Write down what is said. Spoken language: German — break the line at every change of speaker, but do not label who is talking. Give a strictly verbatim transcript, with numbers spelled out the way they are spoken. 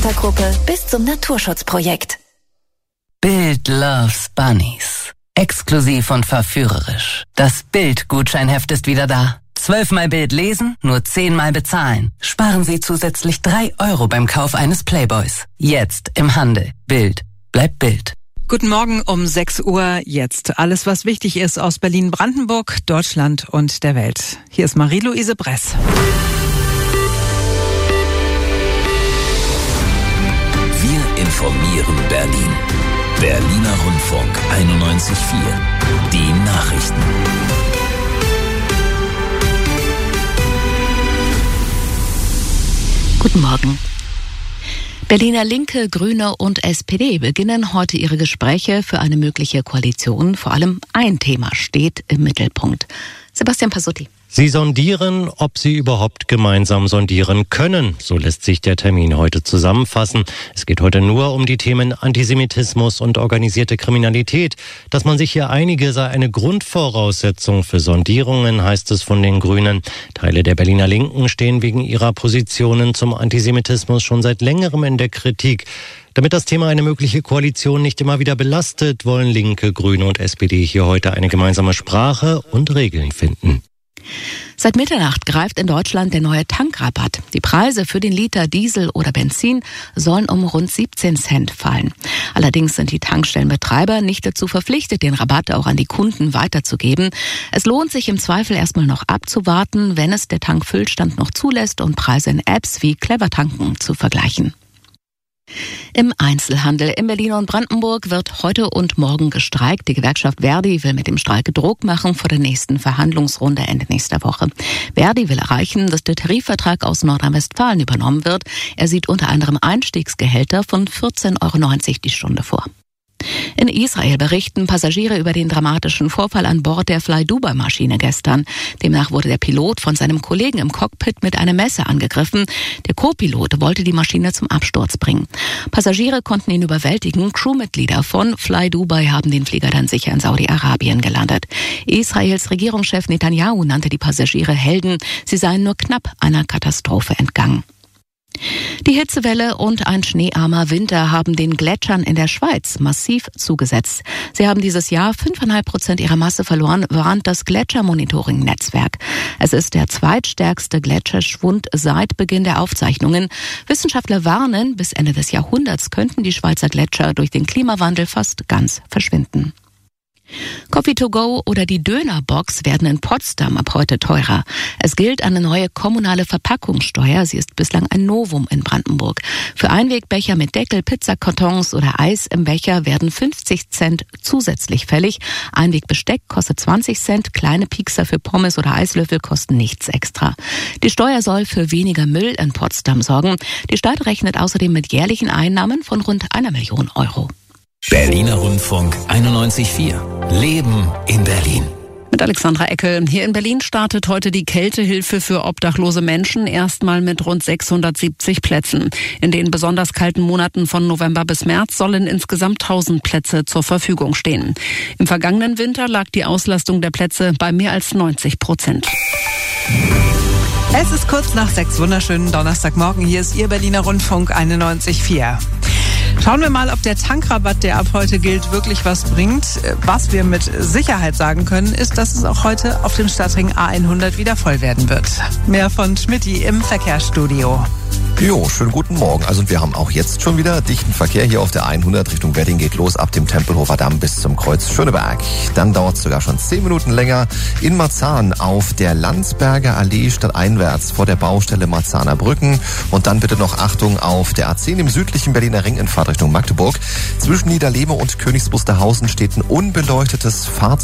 Theatergruppe bis zum Naturschutzprojekt.
Bild loves Bunnies. Exklusiv und verführerisch. Das Bild-Gutscheinheft ist wieder da. Zwölfmal Bild lesen, nur zehnmal bezahlen. Sparen Sie zusätzlich drei Euro beim Kauf eines Playboys. Jetzt im Handel. Bild. Bleibt Bild.
Guten Morgen um sechs Uhr. Jetzt alles, was wichtig ist aus Berlin, Brandenburg, Deutschland und der Welt. Hier ist Marie-Louise Bress.
Wir informieren Berlin. Berliner Rundfunk einundneunzig Komma vier. Die Nachrichten.
Guten Morgen. Berliner Linke, Grüne und S P D beginnen heute ihre Gespräche für eine mögliche Koalition. Vor allem ein Thema steht im Mittelpunkt. Sebastian Passutti.
Sie sondieren, ob sie überhaupt gemeinsam sondieren können. So lässt sich der Termin heute zusammenfassen. Es geht heute nur um die Themen Antisemitismus und organisierte Kriminalität. Dass man sich hier einige, sei eine Grundvoraussetzung für Sondierungen, heißt es von den Grünen. Teile der Berliner Linken stehen wegen ihrer Positionen zum Antisemitismus schon seit längerem in der Kritik. Damit das Thema eine mögliche Koalition nicht immer wieder belastet, wollen Linke, Grüne und S P D hier heute eine gemeinsame Sprache und Regeln finden.
Seit Mitternacht greift in Deutschland der neue Tankrabatt. Die Preise für den Liter Diesel oder Benzin sollen um rund siebzehn Cent fallen. Allerdings sind die Tankstellenbetreiber nicht dazu verpflichtet, den Rabatt auch an die Kunden weiterzugeben. Es lohnt sich im Zweifel erstmal noch abzuwarten, wenn es der Tankfüllstand noch zulässt und Preise in Apps wie Clever Tanken zu vergleichen. Im Einzelhandel in Berlin und Brandenburg wird heute und morgen gestreikt. Die Gewerkschaft Verdi will mit dem Streik Druck machen vor der nächsten Verhandlungsrunde Ende nächster Woche. Verdi will erreichen, dass der Tarifvertrag aus Nordrhein-Westfalen übernommen wird. Er sieht unter anderem Einstiegsgehälter von vierzehn Euro neunzig die Stunde vor. In Israel berichten Passagiere über den dramatischen Vorfall an Bord der Fly-Dubai-Maschine gestern. Demnach wurde der Pilot von seinem Kollegen im Cockpit mit einem Messer angegriffen. Der Co-Pilot wollte die Maschine zum Absturz bringen. Passagiere konnten ihn überwältigen. Crewmitglieder von Fly-Dubai haben den Flieger dann sicher in Saudi-Arabien gelandet. Israels Regierungschef Netanyahu nannte die Passagiere Helden. Sie seien nur knapp einer Katastrophe entgangen. Die Hitzewelle und ein schneearmer Winter haben den Gletschern in der Schweiz massiv zugesetzt. Sie haben dieses Jahr fünfeinhalb Prozent ihrer Masse verloren, warnt das Gletschermonitoring-Netzwerk. Es ist der zweitstärkste Gletscherschwund seit Beginn der Aufzeichnungen. Wissenschaftler warnen, bis Ende des Jahrhunderts könnten die Schweizer Gletscher durch den Klimawandel fast ganz verschwinden. Coffee to go oder die Dönerbox werden in Potsdam ab heute teurer. Es gilt eine neue kommunale Verpackungssteuer. Sie ist bislang ein Novum in Brandenburg. Für Einwegbecher mit Deckel, Pizzakartons oder Eis im Becher werden fünfzig Cent zusätzlich fällig. Einwegbesteck kostet zwanzig Cent. Kleine Piekser für Pommes oder Eislöffel kosten nichts extra. Die Steuer soll für weniger Müll in Potsdam sorgen. Die Stadt rechnet außerdem mit jährlichen Einnahmen von rund einer Million Euro.
Berliner Rundfunk einundneunzig Komma vier. Leben in Berlin.
Mit Alexandra Eckel. Hier in Berlin startet heute die Kältehilfe für obdachlose Menschen erstmal mit rund sechshundertsiebzig Plätzen. In den besonders kalten Monaten von November bis März sollen insgesamt tausend Plätze zur Verfügung stehen. Im vergangenen Winter lag die Auslastung der Plätze bei mehr als neunzig Prozent.
Es ist kurz nach sechs, wunderschönen Donnerstagmorgen. Hier ist Ihr Berliner Rundfunk einundneunzig Komma vier. Schauen wir mal, ob der Tankrabatt, der ab heute gilt, wirklich was bringt. Was wir mit Sicherheit sagen können, ist, dass es auch heute auf dem Stadtring A hundert wieder voll werden wird. Mehr von Schmidti im Verkehrsstudio.
Jo, schönen guten Morgen. Also wir haben auch jetzt schon wieder dichten Verkehr hier auf der hundert Richtung Wedding. Geht los ab dem Tempelhofer Damm bis zum Kreuz Schöneberg. Dann dauert es sogar schon zehn Minuten länger in Marzahn auf der Landsberger Allee stadteinwärts vor der Baustelle Marzahner Brücken. Und dann bitte noch Achtung auf der A zehn im südlichen Berliner Ring in Fahrtrichtung Magdeburg. Zwischen Niederlehme und Königs Wusterhausen steht ein unbeleuchtetes Fahrzeug.